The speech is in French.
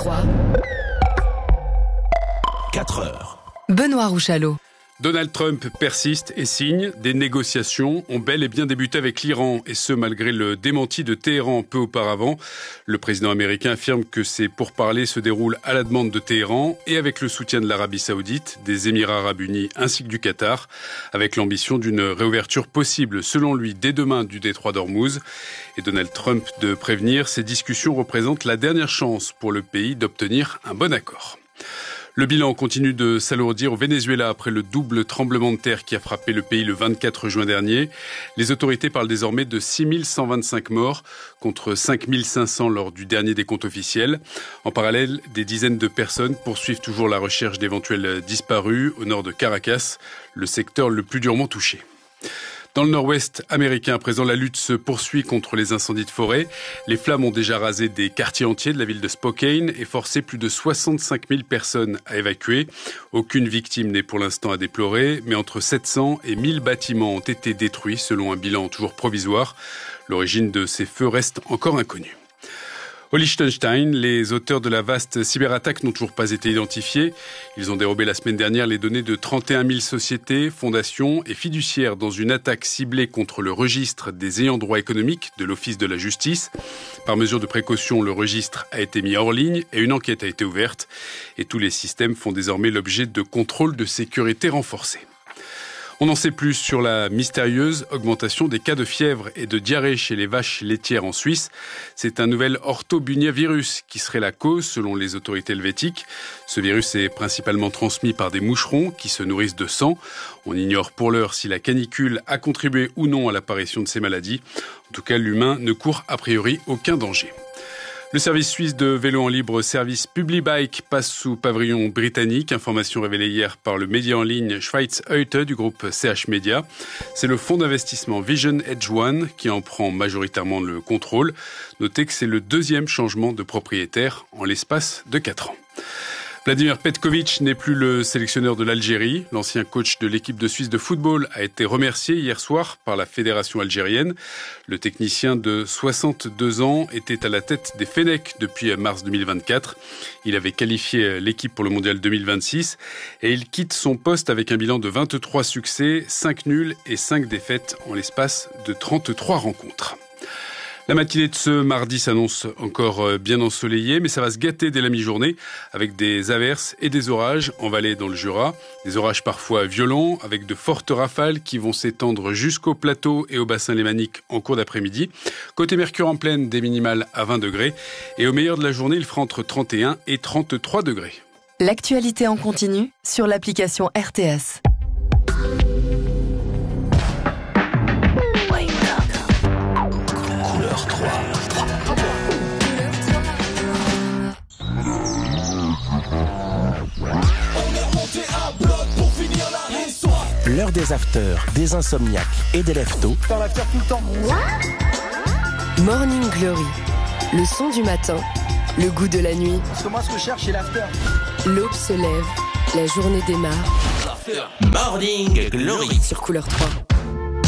3. 4 heures. Benoît Rouchalot. Donald Trump persiste et signe. Des négociations ont bel et bien débuté avec l'Iran, et ce malgré le démenti de Téhéran peu auparavant. Le président américain affirme que ces pourparlers se déroulent à la demande de Téhéran et avec le soutien de l'Arabie Saoudite, des Émirats Arabes Unis ainsi que du Qatar, avec l'ambition d'une réouverture possible, selon lui, dès demain du détroit d'Ormuz. Et Donald Trump de prévenir, ces discussions représentent la dernière chance pour le pays d'obtenir un bon accord. Le bilan continue de s'alourdir au Venezuela après le double tremblement de terre qui a frappé le pays le 24 juin dernier. Les autorités parlent désormais de 6125 morts contre 5500 lors du dernier décompte officiel. En parallèle, des dizaines de personnes poursuivent toujours la recherche d'éventuels disparus au nord de Caracas, le secteur le plus durement touché. Dans le nord-ouest américain, à présent, la lutte se poursuit contre les incendies de forêt. Les flammes ont déjà rasé des quartiers entiers de la ville de Spokane et forcé plus de 65 000 personnes à évacuer. Aucune victime n'est pour l'instant à déplorer, mais entre 700 et 1000 bâtiments ont été détruits selon un bilan toujours provisoire. L'origine de ces feux reste encore inconnue. Au Liechtenstein, les auteurs de la vaste cyberattaque n'ont toujours pas été identifiés. Ils ont dérobé la semaine dernière les données de 31 000 sociétés, fondations et fiduciaires dans une attaque ciblée contre le registre des ayants droit économiques de l'Office de la justice. Par mesure de précaution, le registre a été mis hors ligne et une enquête a été ouverte. Et tous les systèmes font désormais l'objet de contrôles de sécurité renforcés. On en sait plus sur la mystérieuse augmentation des cas de fièvre et de diarrhée chez les vaches laitières en Suisse. C'est un nouvel orthobunyavirus qui serait la cause selon les autorités helvétiques. Ce virus est principalement transmis par des moucherons qui se nourrissent de sang. On ignore pour l'heure si la canicule a contribué ou non à l'apparition de ces maladies. En tout cas, l'humain ne court a priori aucun danger. Le service suisse de vélo en libre service Publibike passe sous pavillon britannique. Information révélée hier par le média en ligne Schweiz Heute du groupe CH Media. C'est le fonds d'investissement Vision Edge One qui en prend majoritairement le contrôle. Notez que c'est le deuxième changement de propriétaire en l'espace de 4 ans. Vladimir Petkovic n'est plus le sélectionneur de l'Algérie. L'ancien coach de l'équipe de Suisse de football a été remercié hier soir par la fédération algérienne. Le technicien de 62 ans était à la tête des Fennecs depuis mars 2024. Il avait qualifié l'équipe pour le mondial 2026 et il quitte son poste avec un bilan de 23 succès, 5 nuls et 5 défaites en l'espace de 33 rencontres. La matinée de ce mardi s'annonce encore bien ensoleillée, mais ça va se gâter dès la mi-journée avec des averses et des orages en vallée dans le Jura. Des orages parfois violents avec de fortes rafales qui vont s'étendre jusqu'au plateau et au bassin lémanique en cours d'après-midi. Côté Mercure en pleine, des minimales à 20 degrés. Et au meilleur de la journée, il fera entre 31 et 33 degrés. L'actualité en continu sur l'application RTS. L'heure des afters, des insomniaques et des leftos. Dans l'after tout le temps. Morning Glory, le son du matin, le goût de la nuit. Parce que moi, ce que je cherche, c'est l'after. L'aube se lève, la journée démarre. Morning Glory Sur Couleur 3.